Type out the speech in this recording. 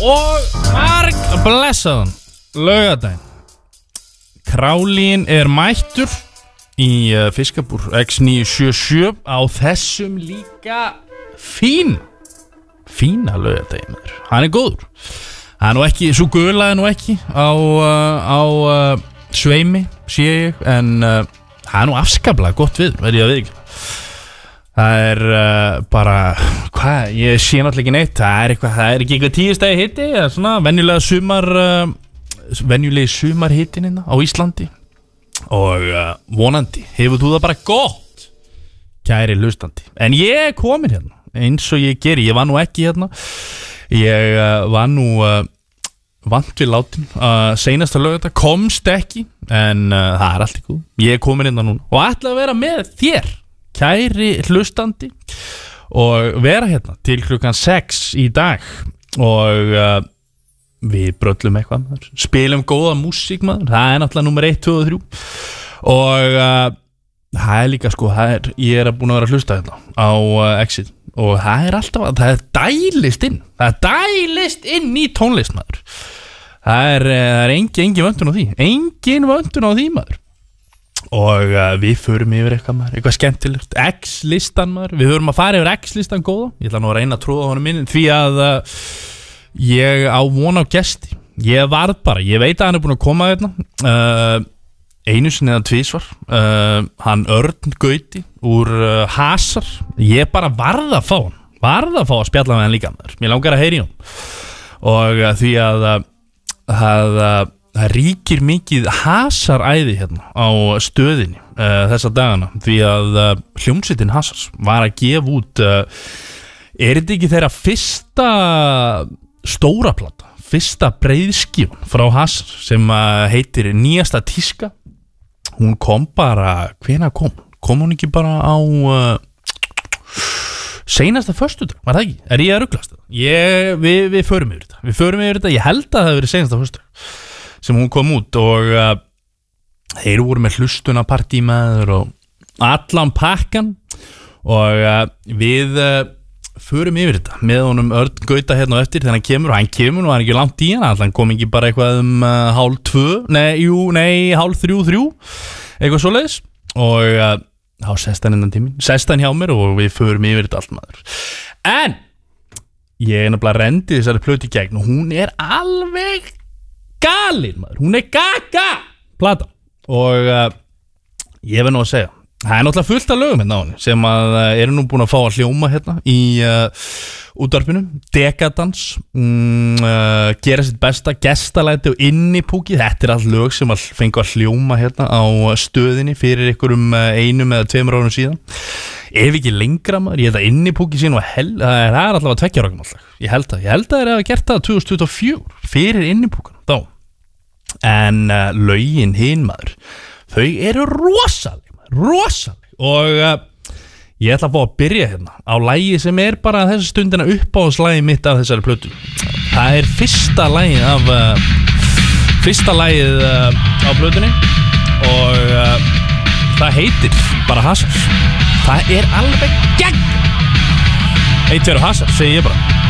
og marg blessaðan laugardaginn. Králín mættur í fiskabúr X977 á þessum líka fína laugardaginn. Hann góður. Það nú ekki, svo gulaði nú ekki á sveimi, sé ég, en það nú afskaplega gott við, verð ég að viðurkenna. Það bara, hvað, ég sé náttúrulega ekki neitt, það ekki eitthvað 10 stæði hiti, eða svona venjulegi sumarhitin hérna á Íslandi og vonandi hefur þú það bara gott, kæri hlustandi. En ég komin hérna, eins og ég geri, ég var nú ekki hérna, ég var nú vant við látin, seinasta laugardag, komst ekki, en það allt í góð, ég komin hérna núna og ætla að vera með þér, kæri hlustandi, og vera hérna til klukkan 6 í dag og við bröllum eitthvað maður, spilum góða músík maður, það náttúrulega nummer 1, 2 og 3 og það líka sko, ég búin að vera að hlusta hérna á Exit og það alltaf, það dælist inn í tónlist maður, það engin vöntun á því maður. Og við förum yfir eitthvað skemmtilegt, X-listan maður, við höfum að fara yfir X-listan góða, ég ætla nú að reyna að tróða honum inn því að ég á von á gesti, ég veit að hann búin að koma hérna einu sinni eða tvisvar, hann Örn Gauti úr Hasar, ég bara varð að fá að spjalla með hann líka maður, mér langar að heyra í hann og því að það ríkir mikið hasaræði hérna á stöðinni þessa dagana því að hljómsveitin Hasars var að gefa út þetta ekki þeirra fyrsta stóra plata, fyrsta breiðskífan frá Hasar sem heitir Nýjasta tíska. Hún kom bara, hvenær kom hún ekki bara á seinasta föstudag, var það ekki? Ég að ruglast það? Við förum yfir þetta, ég held að það hefur verið seinasta föstudag sem hún kom út og þeir voru með hlustunapartí maður og allan pakkan og við förum yfir þetta með honum Örn Gauta hérna á eftir þegar hann kemur og hann var ekki langt í hann kom ekki bara eitthvað 1:30 1:30 eitthvað svoleiðis og þá sest hann innan tímin, sest hann hjá mér og við förum yfir þetta allt maður. En ég nefnilega rendi þessari plötu í gegn og hún alveg galin maður, hún gaga plata og ég verð nú að segja, það náttúrulega fullt af lögum hérna á henni sem eru nú búin að fá að hljóma hérna í útvarpinu, Dekadans, Gera sitt besta, Gestalæti og Innipúki, þetta allt lög sem fengu að hljóma hérna á stöðinni fyrir einhverjum 1 eða 2 árum síðan, ef ekki lengra maður, ég held að Innipúki sín og það allavega 2 ára alltaf, ég held að þeir hafa gert það 2024 fyrir Innipúkan þá, en lögin hinn maður, þau eru rosaleg og ég ætla að fá að byrja hérna á lagi sem bara þessa stundina uppáhaldslægi mitt af þessari plötu. Það fyrsta lagið á plötunni og það heitir bara Hasar. Það alveg gegn 1, 2 Hasar, segi ég bara.